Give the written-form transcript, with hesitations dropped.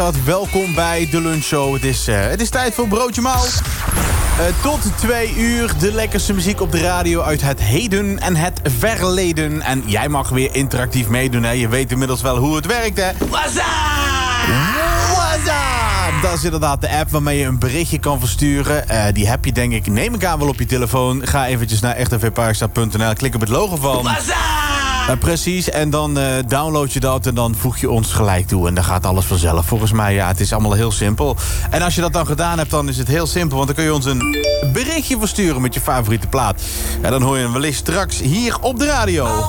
Welkom bij de lunchshow. Het is tijd voor Broodje Mouw. Tot 2 uur de lekkerste muziek op de radio uit het heden en het verleden. En jij mag weer interactief meedoen, hè. Je weet inmiddels wel hoe het werkt, hè. WhatsApp! Dat is inderdaad de app waarmee je een berichtje kan versturen. Die heb je denk ik, neem ik aan, wel op je telefoon. Ga eventjes naar rtvparkstad.nl, klik op het logo van... precies, en dan download je dat en dan voeg je ons gelijk toe. En dan gaat alles vanzelf. Volgens mij, ja, het is allemaal heel simpel. En als je dat dan gedaan hebt, dan is het heel simpel. Want dan kun je ons een berichtje versturen met je favoriete plaat. En dan hoor je hem wellicht straks hier op de radio.